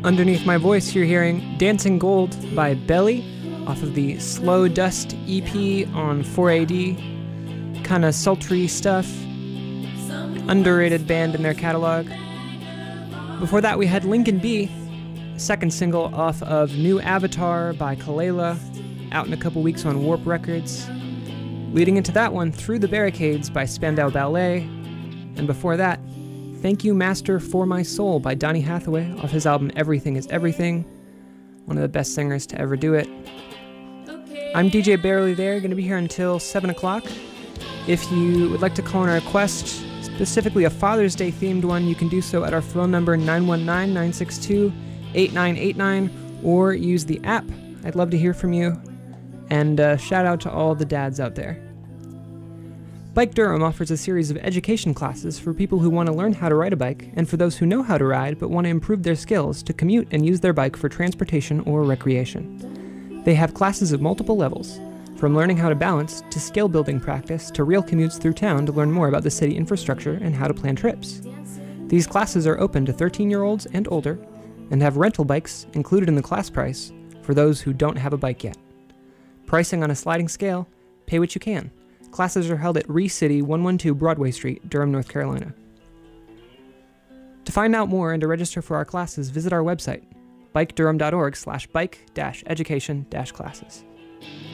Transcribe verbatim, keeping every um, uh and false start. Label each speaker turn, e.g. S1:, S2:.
S1: Underneath my voice, you're hearing Dancing Gold by Belly off of the Slow Dust E P on four A D. Kind of sultry stuff. Underrated band in their catalog. Before that, we had Lincoln B, second single off of New Avatar by Kalela, out in a couple weeks on Warp Records. Leading into that one, Through the Barricades by Spandau Ballet. And before that, Thank You Master for My Soul by Donny Hathaway off his album Everything is Everything. One of the best singers to ever do it. I'm D J Barely There, going to be here until seven o'clock. If you would like to call in a request, specifically a Father's Day themed one, you can do so at our phone number nine one nine, nine six two, eight nine eight nine or use the app. I'd love to hear from you. And uh, shout out to all the dads out there. Bike Durham offers a series of education classes for people who want to learn how to ride a bike and for those who know how to ride but want to improve their skills to commute and use their bike for transportation or recreation. They have classes of multiple levels, from learning how to balance to skill building practice to real commutes through town to learn more about the city infrastructure and how to plan trips. These classes are open to thirteen-year-olds and older and have rental bikes included in the class price for those who don't have a bike yet. Pricing on a sliding scale, pay what you can. Classes are held at Re-City, one twelve Broadway Street, Durham, North Carolina. To find out more and to register for our classes, visit our website, bike durham dot org slash bike dash education dash classes.